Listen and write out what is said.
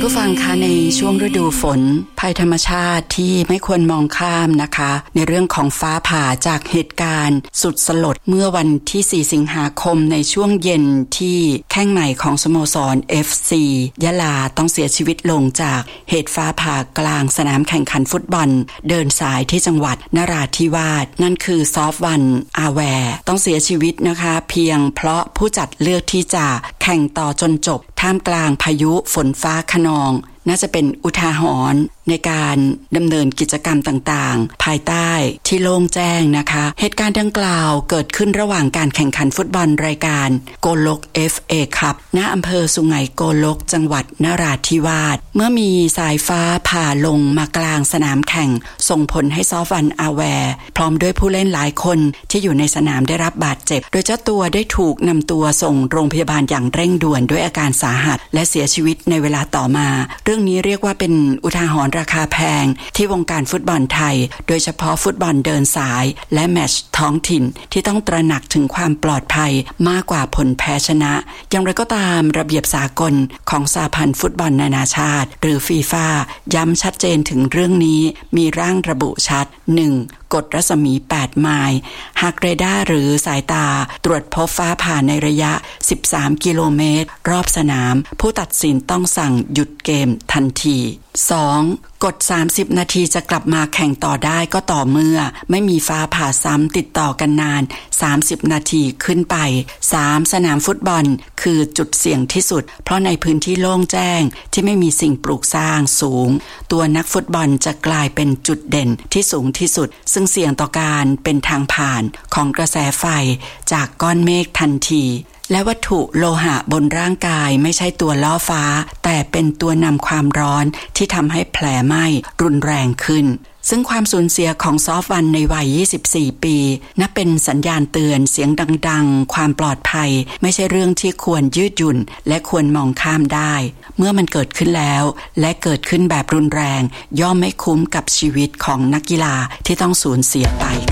ผู้ฟังคะในช่วงฤดูฝนภัยธรรมชาติที่ไม่ควรมองข้ามนะคะในเรื่องของฟ้าผ่าจากเหตุการณ์สุดสลดเมื่อวันที่4สิงหาคมในช่วงเย็นที่แข้งในของสโมสร FC ยะลาต้องเสียชีวิตลงจากเหตุฟ้าผ่ากลางสนามแข่งขันฟุตบอลเดินสายที่จังหวัดนราธิวาสนั่นคือซอฟวันอาแวร์ต้องเสียชีวิตนะคะเพียงเพราะผู้จัดเลือกที่จะแข่งต่อจนจบท่ามกลางพายุฝนฟ้าคะนองน่าจะเป็นอุทาหรณ์ในการดำเนินกิจกรรมต่างๆภายใต้ที่โล่งแจ้งนะคะเหตุการณ์ดังกล่าวเกิดขึ้นระหว่างการแข่งขันฟุตบอลรายการโกลก FA คัพณอำเภอสุไหงโกลกจังหวัดนราธิวาสเมื่อมีสายฟ้าผ่าลงมากลางสนามแข่งส่งผลให้ซอฟวันอาแวร์พร้อมด้วยผู้เล่นหลายคนที่อยู่ในสนามได้รับบาดเจ็บโดยเจ้าตัวได้ถูกนำตัวส่งโรงพยาบาลอย่างเร่งด่วนด้วยอาการสาหัสและเสียชีวิตในเวลาต่อมาเรื่องนี้เรียกว่าเป็นอุทาหรณ์ราคาแพงที่วงการฟุตบอลไทยโดยเฉพาะฟุตบอลเดินสายและแมตช์ท้องถิ่นที่ต้องตระหนักถึงความปลอดภัยมากกว่าผลแพ้ชนะอย่างไรก็ตามระเบียบสากลของสหพันธ์ฟุตบอลนานาชาติหรือฟีฟ่าย้ำชัดเจนถึงเรื่องนี้มีร่างระบุชัด 1. กฎรัศมี8ไมล์หากเรดาร์หรือสายตาตรวจพบฟ้าผ่าในระยะ13กิโลเมตรรอบสนามผู้ตัดสินต้องสั่งหยุดเกมทันที 2. กฎ30นาทีจะกลับมาแข่งต่อได้ก็ต่อเมื่อไม่มีฟ้าผ่าซ้ำติดต่อกันนาน30นาทีขึ้นไป 3. สนามฟุตบอลคือจุดเสี่ยงที่สุดเพราะในพื้นที่โล่งแจ้งที่ไม่มีสิ่งปลูกสร้างสูงตัวนักฟุตบอลจะกลายเป็นจุดเด่นที่สูงที่สุดซึ่งเสี่ยงต่อการเป็นทางผ่านของกระแสไฟจากก้อนเมฆทันทีและวัตถุโลหะบนร่างกายไม่ใช่ตัวล่อฟ้าแต่เป็นตัวนำความร้อนที่ทำให้แผลไหม้รุนแรงขึ้นซึ่งความสูญเสียของซอฟวันในวัย24ปีนับเป็นสัญญาณเตือนเสียงดังๆความปลอดภัยไม่ใช่เรื่องที่ควรยืดหยุ่นและควรมองข้ามได้เมื่อมันเกิดขึ้นแล้วและเกิดขึ้นแบบรุนแรงย่อมไม่คุ้มกับชีวิตของนักกีฬาที่ต้องสูญเสียไป